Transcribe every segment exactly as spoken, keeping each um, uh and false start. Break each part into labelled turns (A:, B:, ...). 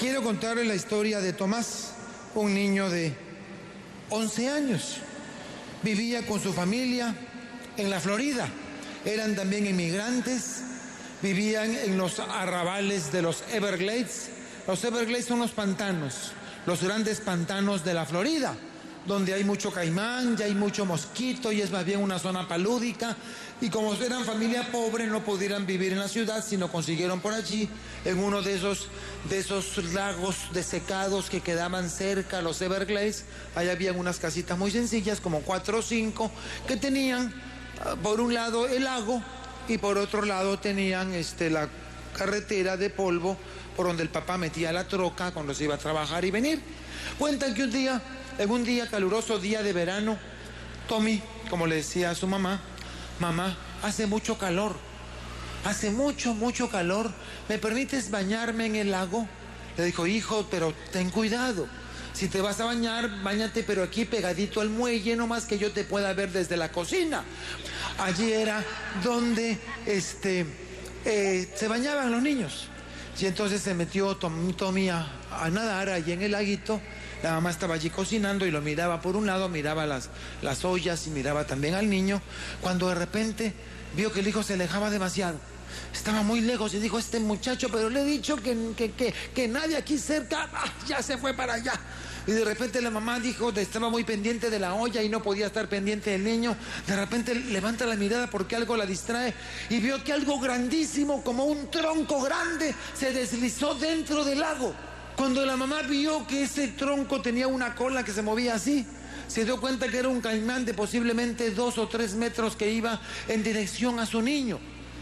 A: quiero contarles la historia de Tomás, un niño de once años. Vivía con su familia en la Florida. Eran también inmigrantes. Vivían en los arrabales de los Everglades. Los Everglades son los pantanos, los grandes pantanos de la Florida, donde hay mucho caimán, ya hay mucho mosquito y es más bien una zona palúdica. Y como eran familia pobre, no pudieran vivir en la ciudad, sino consiguieron por allí, en uno de esos, de esos lagos desecados que quedaban cerca a los Everglades. Ahí habían unas casitas muy sencillas, como cuatro o cinco, que tenían por un lado el lago y por otro lado tenían este, la carretera de polvo por donde el papá metía la troca cuando se iba a trabajar y venir. Cuentan que un día, en un día caluroso, día de verano, Tommy, como le decía a su mamá, mamá, hace mucho calor, hace mucho, mucho calor, ¿me permites bañarme en el lago? Le dijo, hijo, pero ten cuidado, si te vas a bañar, báñate pero aquí pegadito al muelle, no más que yo te pueda ver desde la cocina. Allí era donde este, eh, se bañaban los niños. Y entonces se metió Tommy, Tommy a, a nadar allí en el laguito. La mamá estaba allí cocinando y lo miraba por un lado, miraba las, las ollas y miraba también al niño, cuando de repente vio que el hijo se alejaba demasiado. Estaba muy lejos y dijo, este muchacho, pero le he dicho que, que, que, que nadie aquí cerca, ¡ah, ya se fue para allá! Y de repente la mamá dijo, estaba muy pendiente de la olla y no podía estar pendiente del niño. De repente levanta la mirada porque algo la distrae y vio que algo grandísimo, como un tronco grande, se deslizó dentro del lago. Cuando la mamá vio que ese tronco tenía una cola que se movía así, se dio cuenta que era un caimán de posiblemente dos o tres metros que iba en dirección a su niño.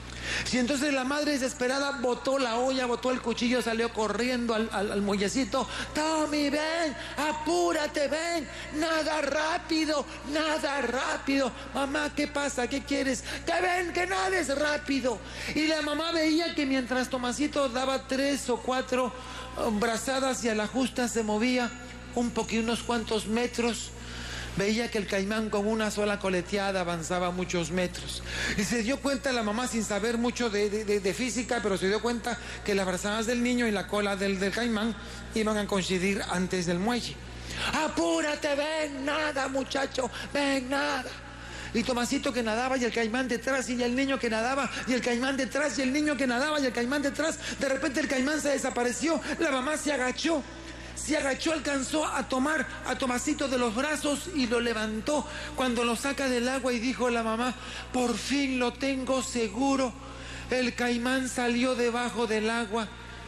A: Y entonces la madre desesperada botó la olla, botó el cuchillo, salió corriendo al, al, al muellecito. Tommy, ven, apúrate, ven, nada rápido, nada rápido. Mamá, ¿qué pasa? ¿Qué quieres? Que ven, que nades rápido. Y la mamá veía que mientras Tomasito daba tres o cuatro brazadas y a la justa se movía un poquito, unos cuantos metros, veía que el caimán con una sola coleteada avanzaba muchos metros. Y se dio cuenta la mamá, sin saber mucho de, de, de física, pero se dio cuenta que las brazadas del niño y la cola del, del caimán iban a coincidir antes del muelle. ¡Apúrate, ven, nada, muchacho, ven, nada! Y Tomasito que nadaba y el caimán detrás, y el niño que nadaba y el caimán detrás, y el niño que nadaba y el caimán detrás. De repente el caimán se desapareció, la mamá se agachó. Se agachó, alcanzó a tomar a Tomasito de los brazos y lo levantó cuando lo saca del agua y dijo la mamá, por fin lo tengo seguro. El caimán salió debajo del agua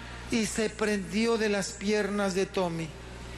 A: y se prendió de las piernas de Tommy.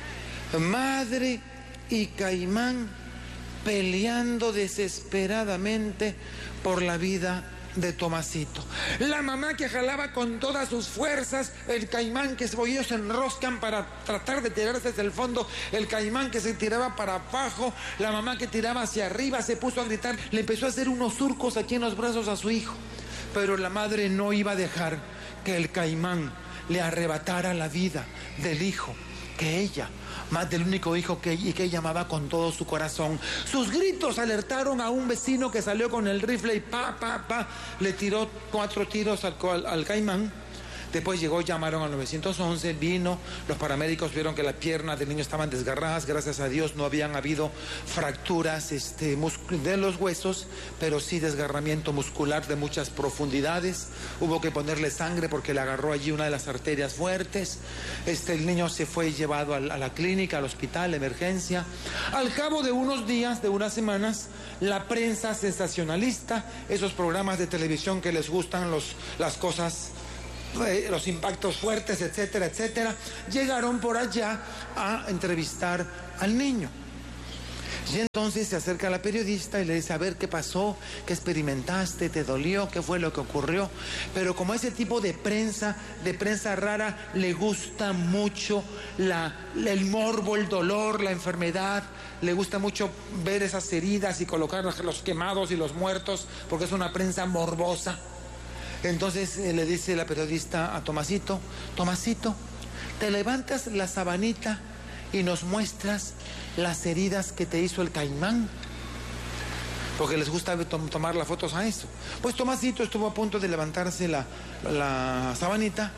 A: Madre y caimán peleando desesperadamente por la vida de Tomasito. La mamá que jalaba con todas sus fuerzas, el caimán que ellos se enroscan para tratar de tirarse hacia el fondo, el caimán que se tiraba para abajo, la mamá que tiraba hacia arriba, se puso a gritar, le empezó a hacer unos surcos aquí en los brazos a su hijo. Pero la madre no iba a dejar que el caimán le arrebatara la vida del hijo que ella, más del único hijo que, y que ella amaba con todo su corazón. Sus gritos alertaron a un vecino que salió con el rifle y pa, pa, pa, le tiró cuatro tiros al, al, al caimán. Después llegó, llamaron al nueve once, vino, los paramédicos vieron que las piernas del niño estaban desgarradas, gracias a Dios no habían habido fracturas este, de los huesos, pero sí desgarramiento muscular de muchas profundidades. Hubo que ponerle sangre porque le agarró allí una de las arterias fuertes. Este, el niño se fue llevado a, a la clínica, al hospital, emergencia. Al cabo de unos días, de unas semanas, la prensa sensacionalista, esos programas de televisión que les gustan los, las cosas, los impactos fuertes, etcétera, etcétera, llegaron por allá a entrevistar al niño. Y entonces se acerca a la periodista y le dice, a ver, ¿qué pasó? ¿Qué experimentaste? ¿Te dolió? ¿Qué fue lo que ocurrió? Pero como a ese tipo de prensa, de prensa rara, le gusta mucho la, el morbo, el dolor, la enfermedad, le gusta mucho ver esas heridas y colocar los quemados y los muertos, porque es una prensa morbosa. Entonces eh, le dice la periodista a Tomasito, Tomasito, te levantas la sabanita y nos muestras las heridas que te hizo el caimán, porque les gusta tom tomar las fotos a eso. Pues Tomasito estuvo a punto de levantarse la, la sabanita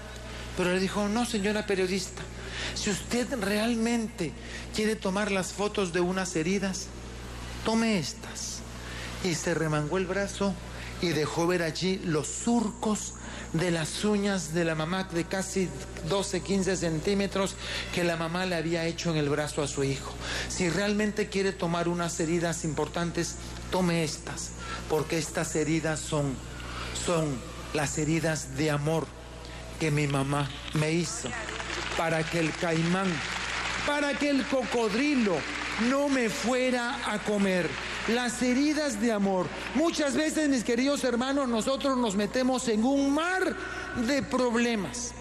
A: Pero le dijo: no, señora periodista, si usted realmente quiere tomar las fotos de unas heridas, tome estas. Y se remangó el brazo y dejó ver allí los surcos de las uñas de la mamá de casi doce, quince centímetros que la mamá le había hecho en el brazo a su hijo. Si realmente quiere tomar unas heridas importantes, tome estas, porque estas heridas son, son las heridas de amor que mi mamá me hizo para que el caimán, para que el cocodrilo no me fuera a comer. Las heridas de amor. Muchas veces, mis queridos hermanos, nosotros nos metemos en un mar de problemas.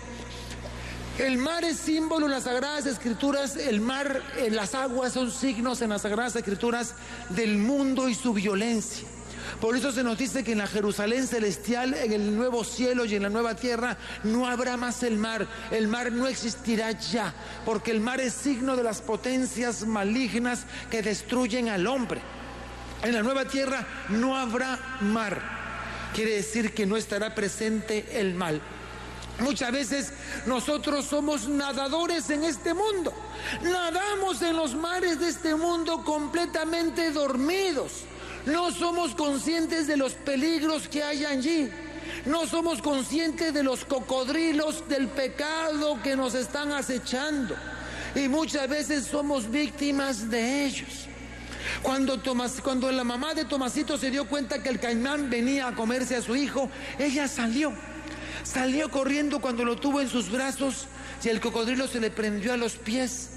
A: El mar es símbolo en las Sagradas Escrituras, el mar, las aguas son signos en las Sagradas Escrituras del mundo y su violencia. Por eso se nos dice que en la Jerusalén celestial, en el nuevo cielo y en la nueva tierra, no habrá más el mar. El mar no existirá ya, porque el mar es signo de las potencias malignas que destruyen al hombre. En la nueva tierra no habrá mar. Quiere decir que no estará presente el mal. Muchas veces nosotros somos nadadores en este mundo. Nadamos en los mares de este mundo completamente dormidos. No somos conscientes de los peligros que hay allí. No somos conscientes de los cocodrilos del pecado que nos están acechando. Y muchas veces somos víctimas de ellos. Cuando, Tomás, cuando la mamá de Tomasito se dio cuenta que el caimán venía a comerse a su hijo, ella salió. Salió corriendo cuando lo tuvo en sus brazos y el cocodrilo se le prendió a los pies.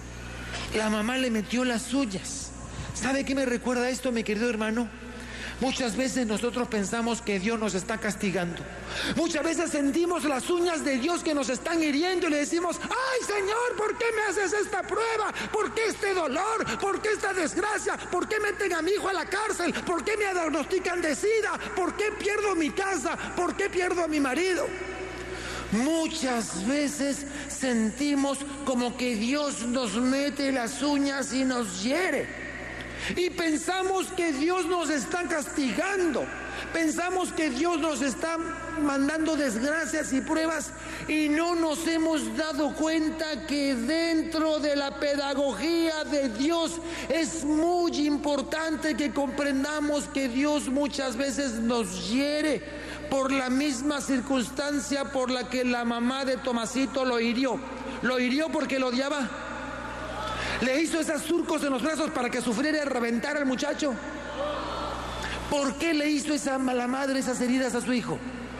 A: La mamá le metió las suyas. ¿Sabe qué me recuerda esto, mi querido hermano? Muchas veces nosotros pensamos que Dios nos está castigando. Muchas veces sentimos las uñas de Dios que nos están hiriendo y le decimos: ¡ay, Señor! ¿Por qué me haces esta prueba? ¿Por qué este dolor? ¿Por qué esta desgracia? ¿Por qué meten a mi hijo a la cárcel? ¿Por qué me diagnostican de SIDA? ¿Por qué pierdo mi casa? ¿Por qué pierdo a mi marido? Muchas veces sentimos como que Dios nos mete las uñas y nos hiere. Y pensamos que Dios nos está castigando, pensamos que Dios nos está mandando desgracias y pruebas, y no nos hemos dado cuenta que dentro de la pedagogía de Dios es muy importante que comprendamos que Dios muchas veces nos hiere por la misma circunstancia por la que la mamá de Tomasito lo hirió. Lo hirió porque lo odiaba. ¿Le hizo esos surcos en los brazos para que sufriera y reventara al muchacho? ¿Por qué le hizo esa mala madre esas heridas a su hijo?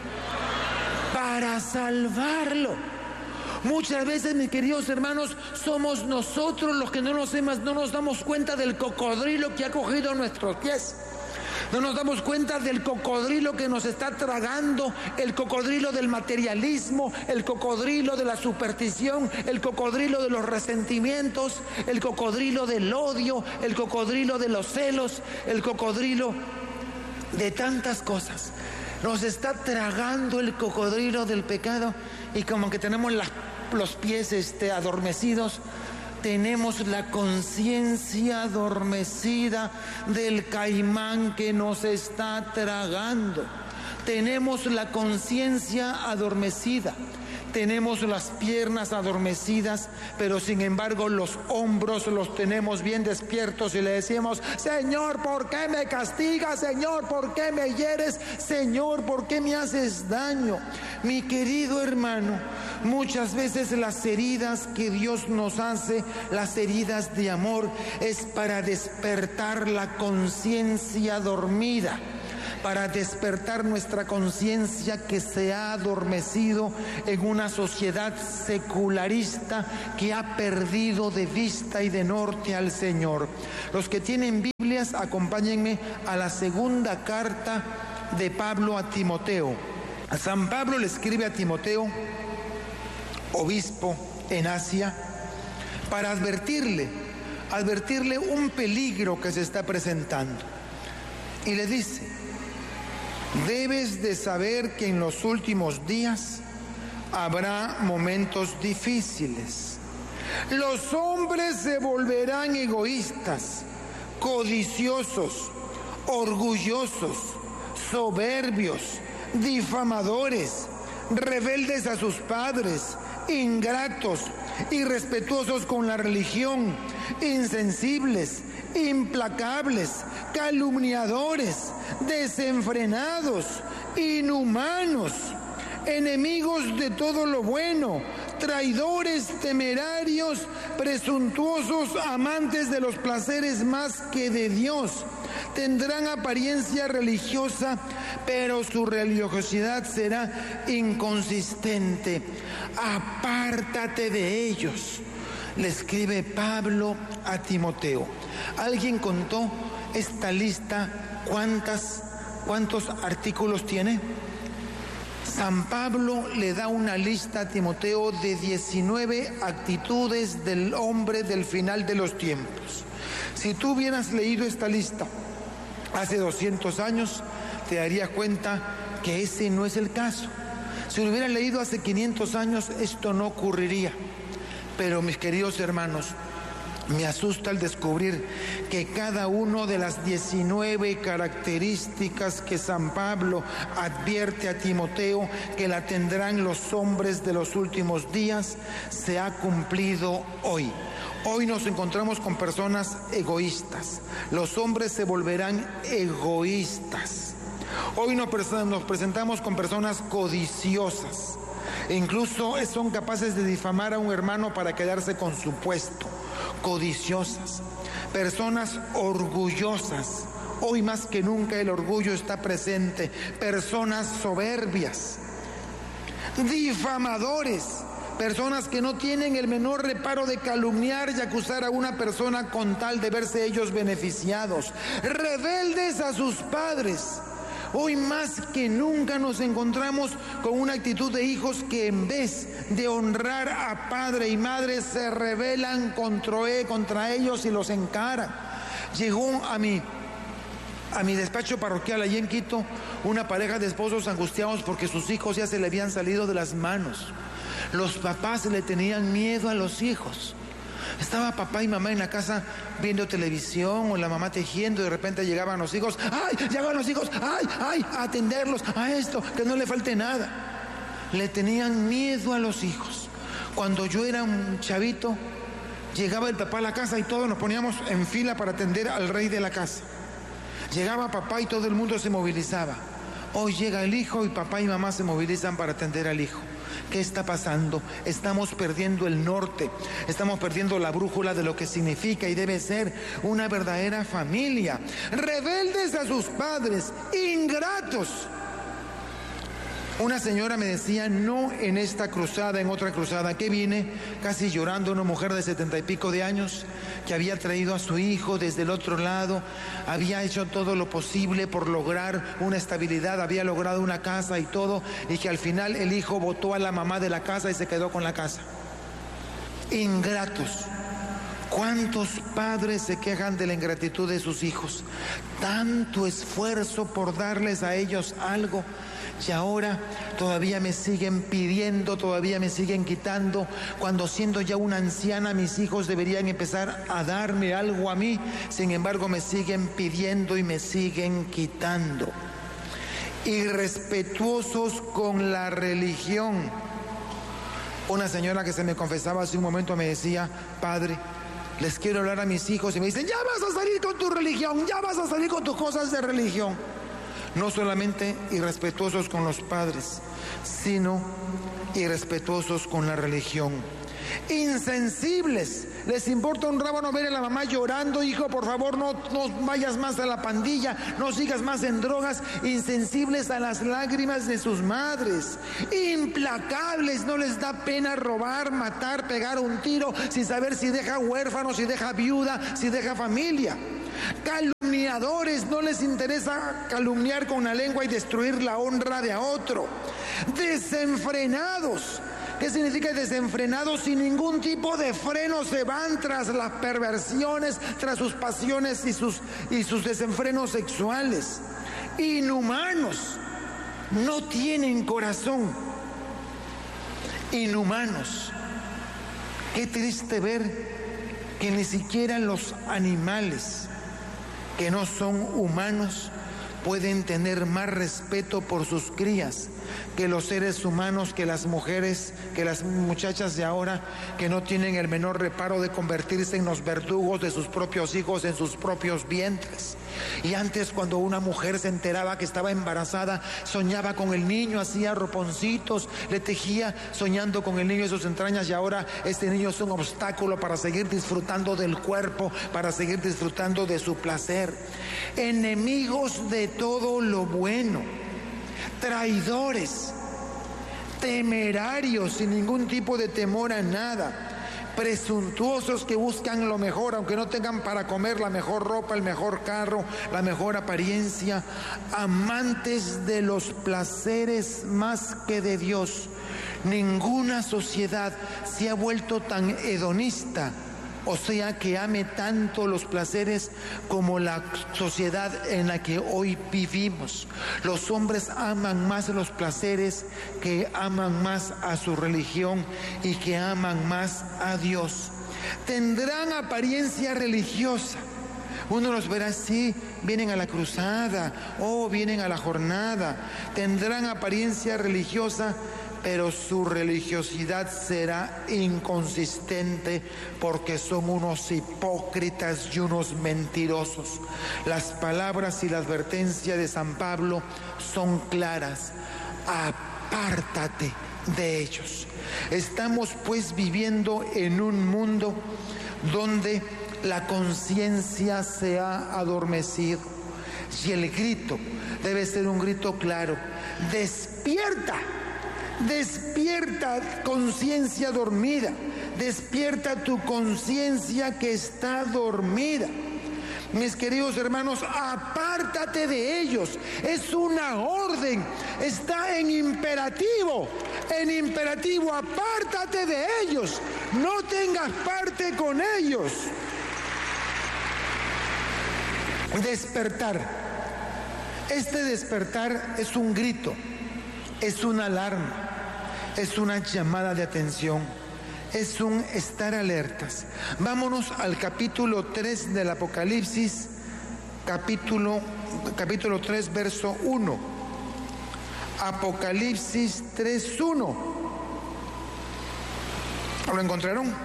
A: Para salvarlo. Muchas veces, mis queridos hermanos, somos nosotros los que no nos, hemos, no nos damos cuenta del cocodrilo que ha cogido nuestros pies. No nos damos cuenta del cocodrilo que nos está tragando, el cocodrilo del materialismo, el cocodrilo de la superstición, el cocodrilo de los resentimientos, el cocodrilo del odio, el cocodrilo de los celos, el cocodrilo de tantas cosas. Nos está tragando el cocodrilo del pecado y como que tenemos las, los pies este, adormecidos. Tenemos la conciencia adormecida del caimán que nos está tragando. Tenemos la conciencia adormecida. Tenemos las piernas adormecidas, pero sin embargo los hombros los tenemos bien despiertos y le decimos: Señor, ¿por qué me castigas? Señor, ¿por qué me hieres? Señor, ¿por qué me haces daño? Mi querido hermano, muchas veces las heridas que Dios nos hace, las heridas de amor, es para despertar la conciencia dormida, para despertar nuestra conciencia que se ha adormecido en una sociedad secularista que ha perdido de vista y de norte al Señor. Los que tienen Biblias, acompáñenme a la segunda carta de Pablo a Timoteo. San Pablo le escribe a Timoteo, obispo en Asia, para advertirle, advertirle un peligro que se está presentando. Y le dice: debes de saber que en los últimos días habrá momentos difíciles. Los hombres se volverán egoístas, codiciosos, orgullosos, soberbios, difamadores, rebeldes a sus padres, ingratos, irrespetuosos con la religión, insensibles, implacables, calumniadores, desenfrenados, inhumanos, enemigos de todo lo bueno, traidores, temerarios, presuntuosos, amantes de los placeres más que de Dios. Tendrán apariencia religiosa, pero su religiosidad será inconsistente. Apártate de ellos, le escribe Pablo a Timoteo. ¿Alguien contó esta lista? ¿Cuántas, cuántos artículos tiene? San Pablo le da una lista a Timoteo de diecinueve actitudes del hombre del final de los tiempos. Si tú hubieras leído esta lista hace doscientos años, te darías cuenta que ese no es el caso. Si lo hubieras leído hace quinientos años, esto no ocurriría. Pero mis queridos hermanos, me asusta el descubrir que cada una de las diecinueve características que San Pablo advierte a Timoteo que la tendrán los hombres de los últimos días, se ha cumplido hoy. Hoy nos encontramos con personas egoístas. Los hombres se volverán egoístas. Hoy nos presentamos con personas codiciosas. E incluso son capaces de difamar a un hermano para quedarse con su puesto. Codiciosas, personas orgullosas. Hoy más que nunca el orgullo está presente. Personas soberbias, difamadores, personas que no tienen el menor reparo de calumniar y acusar a una persona con tal de verse ellos beneficiados, rebeldes a sus padres. Hoy más que nunca nos encontramos con una actitud de hijos que en vez de honrar a padre y madre se rebelan contra, contra ellos y los encaran. Llegó a mi, a mi despacho parroquial allí en Quito una pareja de esposos angustiados porque sus hijos ya se le habían salido de las manos. Los papás le tenían miedo a los hijos. Estaba papá y mamá en la casa viendo televisión o la mamá tejiendo y de repente llegaban los hijos. ¡Ay! Llegaban los hijos. ¡Ay! ¡Ay! A atenderlos a esto, que no le falte nada. Le tenían miedo a los hijos. Cuando yo era un chavito, llegaba el papá a la casa y todos nos poníamos en fila para atender al rey de la casa. Llegaba papá y todo el mundo se movilizaba. Hoy llega el hijo y papá y mamá se movilizan para atender al hijo. ¿Qué está pasando? Estamos perdiendo el norte, estamos perdiendo la brújula de lo que significa y debe ser una verdadera familia. Rebeldes a sus padres, ingratos. Una señora me decía, no en esta cruzada, en otra cruzada, que vine casi llorando, una mujer de setenta y pico de años que había traído a su hijo desde el otro lado, había hecho todo lo posible por lograr una estabilidad, había logrado una casa y todo, y que al final el hijo votó a la mamá de la casa y se quedó con la casa. Ingratos. ¿Cuántos padres se quejan de la ingratitud de sus hijos? Tanto esfuerzo por darles a ellos algo. Y ahora todavía me siguen pidiendo, todavía me siguen quitando, cuando siendo ya una anciana mis hijos deberían empezar a darme algo a mí, sin embargo me siguen pidiendo y me siguen quitando. Irrespetuosos con la religión. Una señora que se me confesaba hace un momento me decía, padre, les quiero hablar a mis hijos y me dicen, ya vas a salir con tu religión, ya vas a salir con tus cosas de religión. No solamente irrespetuosos con los padres, sino irrespetuosos con la religión. Insensibles, les importa un rábano ver a la mamá llorando, hijo, por favor no, no vayas más a la pandilla, no sigas más en drogas. Insensibles a las lágrimas de sus madres. Implacables, no les da pena robar, matar, pegar un tiro sin saber si deja huérfano, si deja viuda, si deja familia. Calumniadores, no les interesa calumniar con la lengua y destruir la honra de a otro. Desenfrenados. ¿Qué significa desenfrenados? Sin ningún tipo de freno se van tras las perversiones, tras sus pasiones y sus, y sus desenfrenos sexuales. Inhumanos, no tienen corazón. Inhumanos. Qué triste ver que ni siquiera los animales que no son humanos pueden tener más respeto por sus crías que los seres humanos, que las mujeres, que las muchachas de ahora, que no tienen el menor reparo de convertirse en los verdugos de sus propios hijos en sus propios vientres. Y antes, cuando una mujer se enteraba que estaba embarazada, soñaba con el niño, hacía roponcitos, le tejía soñando con el niño en sus entrañas, y ahora este niño es un obstáculo para seguir disfrutando del cuerpo, para seguir disfrutando de su placer. Enemigos de todo lo bueno, traidores, temerarios, sin ningún tipo de temor a nada, presuntuosos que buscan lo mejor, aunque no tengan para comer, la mejor ropa, el mejor carro, la mejor apariencia, amantes de los placeres más que de Dios. Ninguna sociedad se ha vuelto tan hedonista, o sea, que ame tanto los placeres como la sociedad en la que hoy vivimos. Los hombres aman más los placeres, que aman más a su religión y que aman más a Dios. Tendrán apariencia religiosa. Uno los verá así, vienen a la cruzada, o oh, vienen a la jornada. Tendrán apariencia religiosa, pero su religiosidad será inconsistente, porque son unos hipócritas y unos mentirosos. Las palabras y la advertencia de San Pablo son claras: apártate de ellos. Estamos pues viviendo en un mundo donde la conciencia se ha adormecido, y el grito debe ser un grito claro: despierta. Despierta, conciencia dormida. Despierta tu conciencia que está dormida. Mis queridos hermanos, apártate de ellos. Es una orden, está en imperativo. En imperativo, apártate de ellos. No tengas parte con ellos. Despertar. Este despertar es un grito. Es una alarma, es una llamada de atención, es un estar alertas. Vámonos al capítulo tres del Apocalipsis, capítulo, capítulo tres, verso uno. Apocalipsis tres, uno. ¿Lo encontraron?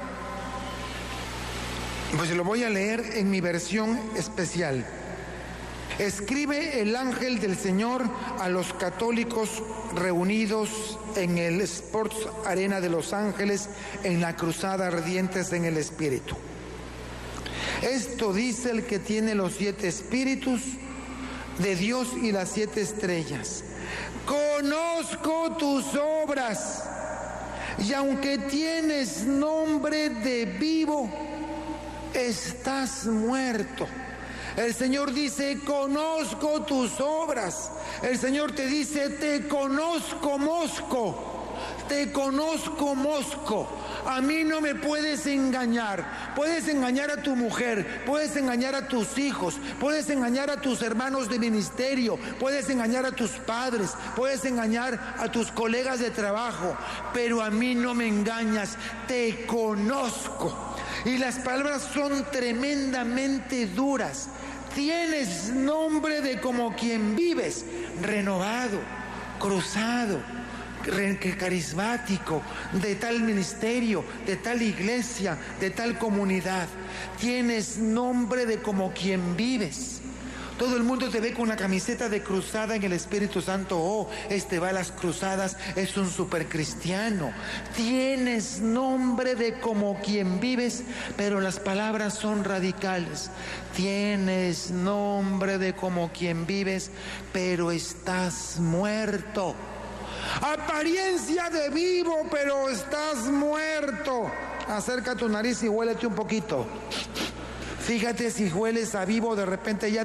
A: Pues lo voy a leer en mi versión especial. Escribe el ángel del Señor a los católicos reunidos en el Sports Arena de Los Ángeles en la cruzada Ardientes en el Espíritu. Esto dice el que tiene los siete espíritus de Dios y las siete estrellas. Conozco tus obras, y aunque tienes nombre de vivo, estás muerto. El Señor dice: conozco tus obras. El Señor te dice: te conozco, Mosco. Te conozco, Mosco. A mí no me puedes engañar. Puedes engañar a tu mujer, puedes engañar a tus hijos, puedes engañar a tus hermanos de ministerio, puedes engañar a tus padres, puedes engañar a tus colegas de trabajo, pero a mí no me engañas. Te conozco. Y las palabras son tremendamente duras. Tienes nombre de como quien vives, renovado, cruzado, carismático, de tal ministerio, de tal iglesia, de tal comunidad. Tienes nombre de como quien vives. Todo el mundo te ve con la camiseta de cruzada en el Espíritu Santo. Oh, este va a las cruzadas, es un supercristiano. Tienes nombre de como quien vives, pero las palabras son radicales. Tienes nombre de como quien vives, pero estás muerto. Apariencia de vivo, pero estás muerto. Acerca tu nariz y huélete un poquito. Fíjate si hueles a vivo, de repente ya